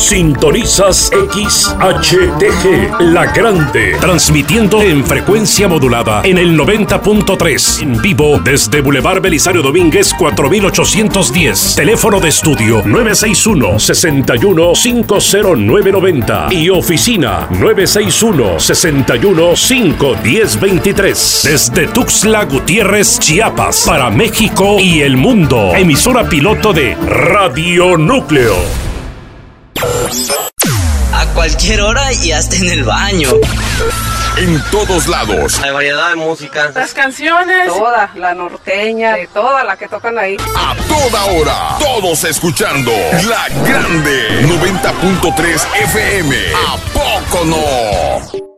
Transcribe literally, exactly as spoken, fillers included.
Sintonizas X H T G, La Grande, transmitiendo en frecuencia modulada en el noventa punto tres, en vivo desde Boulevard Belisario Domínguez cuatro mil ochocientos diez. Teléfono de estudio nueve seis uno, seis uno, cinco cero nueve nueve cero y oficina nueve seis uno, seis uno, cinco uno cero dos tres. Desde Tuxtla Gutiérrez, Chiapas, para México y el mundo. Emisora piloto de Radio Núcleo. A cualquier hora y hasta en el baño. En todos lados. Hay variedad de música. Las canciones. Toda, la norteña, de toda la que tocan ahí. A toda hora. Todos escuchando La Grande. noventa punto tres F M. ¿A poco no?